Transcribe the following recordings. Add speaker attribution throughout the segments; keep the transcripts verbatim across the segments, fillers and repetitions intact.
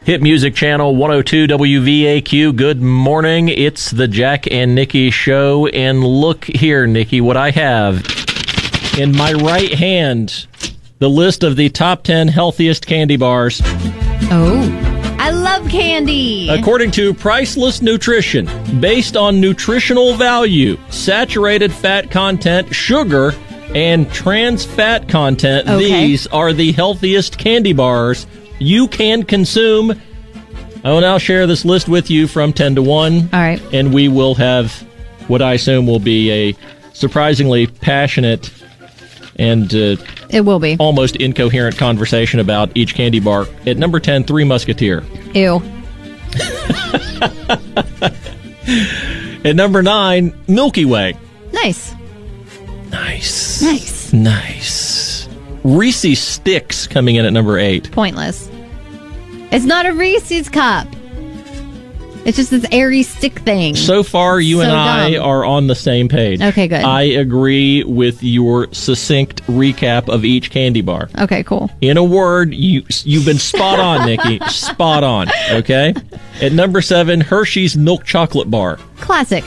Speaker 1: Hit Music Channel one oh two W V A Q. Good morning. It's the Jack and Nikki Show. And look here, Nikki, what I have in my right hand, the list of the top ten healthiest candy bars.
Speaker 2: Oh, I love candy.
Speaker 1: According to Priceless Nutrition, based on nutritional value, saturated fat content, sugar, and trans fat content,
Speaker 2: Okay.
Speaker 1: these are the healthiest candy bars you can consume. I will now share this list with you from ten to one.
Speaker 2: All right.
Speaker 1: And we will have what I assume will be a surprisingly passionate and uh,
Speaker 2: It will be.
Speaker 1: almost incoherent conversation about each candy bar. At number ten, Three Musketeer.
Speaker 2: Ew.
Speaker 1: At number nine, Milky Way.
Speaker 2: Nice.
Speaker 1: Nice.
Speaker 2: Nice.
Speaker 1: Nice. Reese's Sticks coming in at number eight.
Speaker 2: Pointless. It's not a Reese's cup. It's just this airy stick thing.
Speaker 1: So far, you
Speaker 2: So
Speaker 1: and I
Speaker 2: dumb.
Speaker 1: are on the same page.
Speaker 2: Okay, good.
Speaker 1: I agree with your succinct recap of each candy bar.
Speaker 2: Okay, cool.
Speaker 1: In a word, you, you've been spot on, Nikki. Spot on, okay? At number seven, Hershey's Milk Chocolate Bar.
Speaker 2: Classic.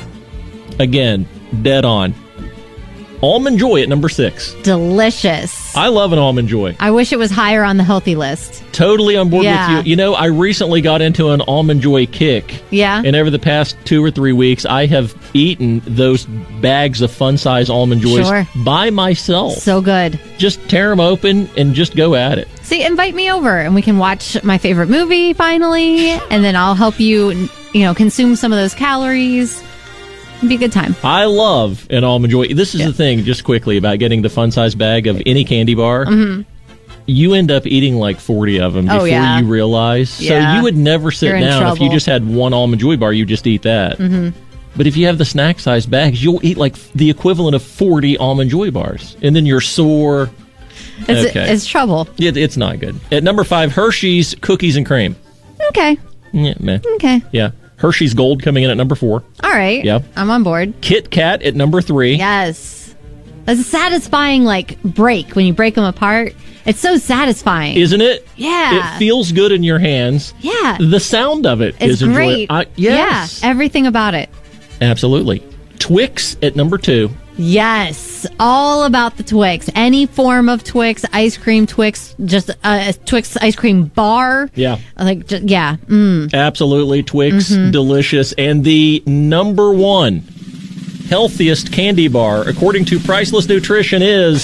Speaker 1: Again, dead on. Almond Joy at number six.
Speaker 2: Delicious.
Speaker 1: I love an Almond Joy.
Speaker 2: I wish it was higher on the healthy list.
Speaker 1: Totally on board
Speaker 2: Yeah.
Speaker 1: with you. You know, I recently got into an Almond Joy kick.
Speaker 2: Yeah?
Speaker 1: And over the past two or three weeks, I have eaten those bags of fun-size Almond Joys
Speaker 2: Sure.
Speaker 1: by myself.
Speaker 2: So good.
Speaker 1: Just tear them open and just go at it.
Speaker 2: See, invite me over and we can watch my favorite movie finally, and then I'll help you, you know, consume some of those calories. It'd be a good time.
Speaker 1: I love an Almond Joy. This is
Speaker 2: Yeah.
Speaker 1: the thing, just quickly, about getting the fun-size bag of any candy bar.
Speaker 2: Mm-hmm.
Speaker 1: You end up eating like forty of them
Speaker 2: Oh,
Speaker 1: before
Speaker 2: yeah.
Speaker 1: you realize.
Speaker 2: Yeah.
Speaker 1: So you would never sit
Speaker 2: You're in
Speaker 1: down if you
Speaker 2: trouble.
Speaker 1: just had one Almond Joy bar, you just eat that. Mm-hmm. But if you have the snack-size bags, you'll eat like the equivalent of forty Almond Joy bars. And then you're sore.
Speaker 2: It's,
Speaker 1: Okay.
Speaker 2: it's trouble.
Speaker 1: It, it's not good. At number five, Hershey's Cookies and Cream.
Speaker 2: Okay.
Speaker 1: Yeah, man.
Speaker 2: Okay.
Speaker 1: Yeah. Hershey's Gold coming in at number four.
Speaker 2: All right.
Speaker 1: Yep.
Speaker 2: I'm on board.
Speaker 1: Kit Kat at number three.
Speaker 2: Yes. That's a satisfying, like, break when you break them apart. It's so satisfying.
Speaker 1: Isn't it?
Speaker 2: Yeah.
Speaker 1: It feels good in your hands.
Speaker 2: yeah.
Speaker 1: The sound of it
Speaker 2: It's
Speaker 1: is
Speaker 2: great.
Speaker 1: enjoyable. Yes.
Speaker 2: Yeah. Everything about it.
Speaker 1: Absolutely. Twix at number two.
Speaker 2: Yes. All about the Twix. Any form of Twix, ice cream Twix, just a Twix ice cream bar.
Speaker 1: Yeah.
Speaker 2: Like, just, yeah. Mm.
Speaker 1: Absolutely. Twix,
Speaker 2: Mm-hmm.
Speaker 1: delicious. And the number one healthiest candy bar, according to Priceless Nutrition, is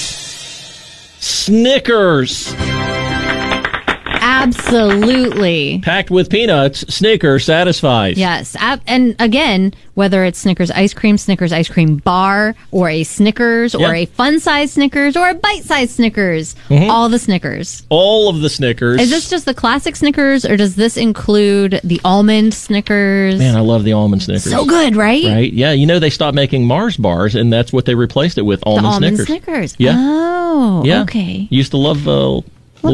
Speaker 1: Snickers.
Speaker 2: Absolutely.
Speaker 1: Packed with peanuts, Snickers satisfies.
Speaker 2: Yes. Ab- and again, whether it's Snickers ice cream, Snickers ice cream bar, or a Snickers,
Speaker 1: Yeah.
Speaker 2: or a fun-sized Snickers, or a bite-sized Snickers,
Speaker 1: Mm-hmm.
Speaker 2: all the Snickers.
Speaker 1: All of the Snickers.
Speaker 2: Is this just the classic Snickers, or does this include the almond Snickers?
Speaker 1: Man, I love the almond Snickers.
Speaker 2: So good, right?
Speaker 1: Right? Yeah, you know they stopped making Mars bars, and that's what they replaced it with,
Speaker 2: The
Speaker 1: almond
Speaker 2: almond
Speaker 1: Snickers.
Speaker 2: Snickers.
Speaker 1: Yeah.
Speaker 2: Oh,
Speaker 1: Yeah.
Speaker 2: okay.
Speaker 1: Used to love uh,